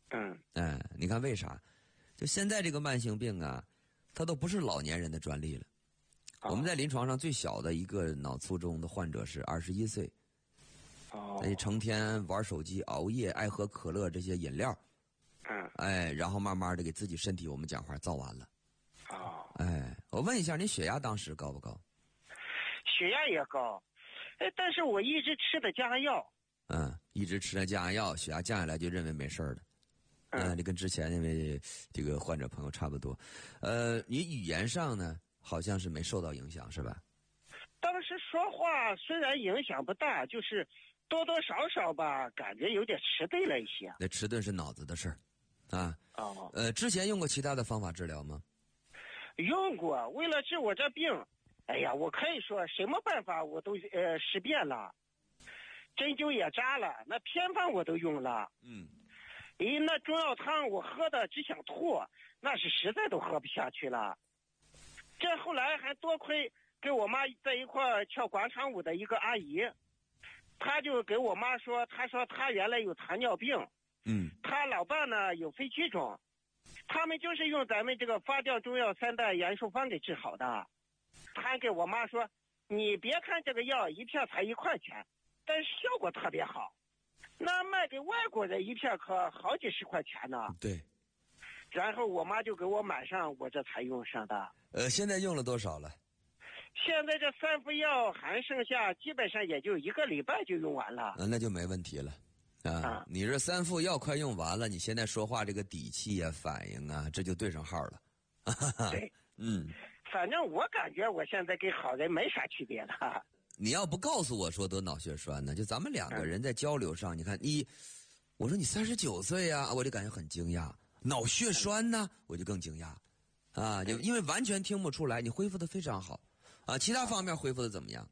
你看为啥？就现在这个慢性病啊，它都不是老年人的专利了。我们在临床上最小的一个脑卒中的患者是21岁。成天玩手机、熬夜、爱喝可乐这些饮料。然后慢慢的给自己身体，我们讲话造完了。我问一下，你血压当时高不高？ 血压也高，但是我一直吃的降压药。 一直吃的降压药，血压降下来就认为没事了。你跟之前那位这个患者朋友差不多。你语言上呢，好像是没受到影响，是吧？ 当时说话虽然影响不大，就是多多少少吧，感觉有点迟钝了一些。 那迟钝是脑子的事儿。之前用过其他的方法治疗吗？ 用过，为了治我这病，我可以说什么办法我都试遍了，针灸也扎了，那偏方我都用了。那中药汤我喝的只想吐，那是实在都喝不下去了。这后来还多亏跟我妈在一块跳广场舞的一个阿姨，她就给我妈说，她说她原来有糖尿病，她老爸呢有肺气肿，他们就是用咱们这个发酵中药3代元素方给治好的。她给我妈说，你别看这个药一片才1块钱，但是效果特别好，那卖给外国人一片可好几十块钱呢。 对。 然后我妈就给我买上，我这才用上的。 现在用了多少了？ 现在这3副药还剩下，基本上也就1个礼拜就用完了。 那就没问题了。你这3副药快用完了，你现在说话这个底气啊、反应啊，这就对上号了。 对。反正我感觉我现在跟好人没啥区别了。 你要不告诉我说得脑血栓呢，就咱们2个人在交流上，你看我说你39岁啊，我就感觉很惊讶。脑血栓呢，我就更惊讶。就因为完全听不出来，你恢复的非常好。其他方面恢复的怎么样？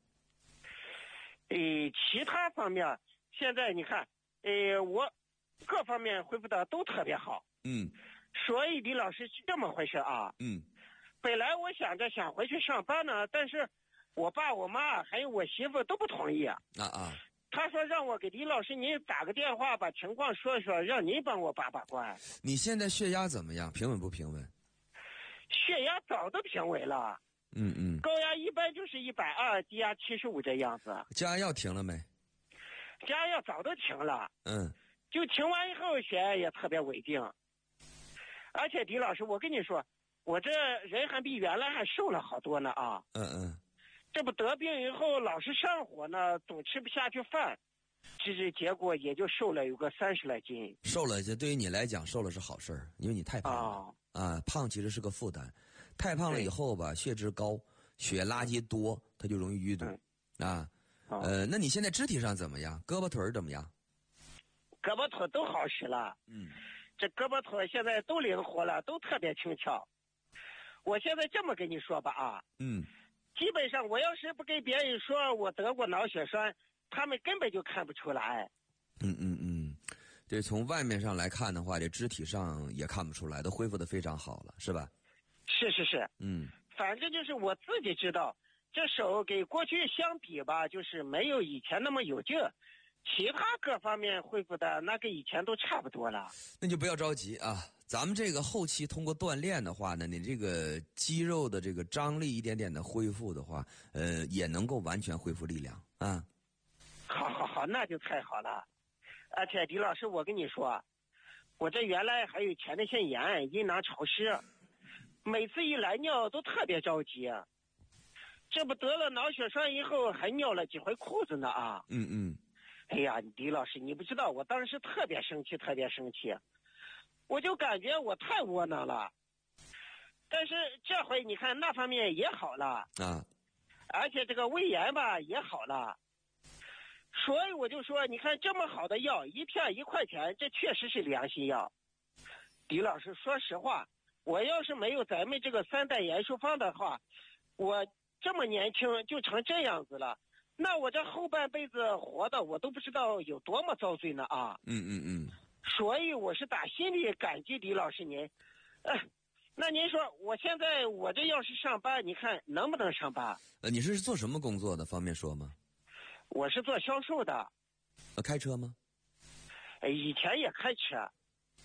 其他方面现在你看，我各方面恢复的都特别好。所以李老师是这么回事啊。本来我想回去上班呢，但是我爸我妈还有我媳妇都不同意。他说让我给李老师您打个电话，把情况说一说，让您帮我把关。 你现在血压怎么样？平稳不平稳？ 血压早都平稳了。高压一般就是120，低压75这样子。 降压药停了没？ 降压药早都停了。就停完以后血压也特别稳定。而且李老师，我跟你说，我这人还比原来还瘦了好多呢啊。这不得病以后老是上火呢，总吃不下去饭，这结果也就瘦了有个30来斤。 瘦了，这对于你来讲瘦了是好事儿，因为你太胖了。胖其实是个负担，太胖了以后吧，血脂高，血垃圾多，它就容易淤堵。那你现在肢体上怎么样？胳膊腿怎么样？ 胳膊腿都好使了。这胳膊腿现在都灵活了，都特别轻巧。我现在这么跟你说吧基本上我要是不跟别人说我得过脑血栓，他们根本就看不出来。 这从外面上来看的话，这肢体上也看不出来，都恢复的非常好了，是吧？ 是。反正就是我自己知道，这手跟过去相比吧，就是没有以前那么有劲，其他各方面恢复的那跟以前都差不多了。 那就不要着急啊，咱们这个后期通过锻炼的话呢，你这个肌肉的这个张力一点点的恢复的话，也能够完全恢复力量啊。 好，那就太好了。而且李老师，我跟你说，我这原来还有前列腺炎、阴囊潮湿，每次一来尿都特别着急。这不得了脑血栓以后还尿了几回裤子呢啊。哎呀，李老师，你不知道，我当时特别生气，我就感觉我太窝囊了。但是这回你看那方面也好了而且这个胃炎吧也好了。所以我就说，你看这么好的药，一片1块钱，这确实是良心药。李老师，说实话，我要是没有咱们这个3代元素方的话，我这么年轻就成这样子了，那我这后半辈子活的我都不知道有多么遭罪呢啊。所以我是打心里感激李老师您。那您说我现在我这要是上班，你看能不能上班？ 你是做什么工作的？方便说吗？ 我是做销售的。 开车吗？ 以前也开车。